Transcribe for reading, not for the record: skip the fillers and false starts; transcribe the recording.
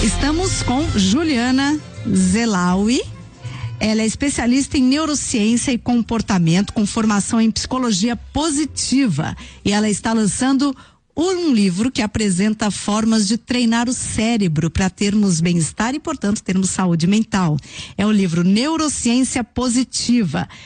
Estamos com Juliana Zelaui. Ela é especialista em neurociência e comportamento, com formação em psicologia positiva. E ela está lançando um livro que apresenta formas de treinar o cérebro para termos bem-estar e, portanto, termos saúde mental. É o livro Neurociência Positiva.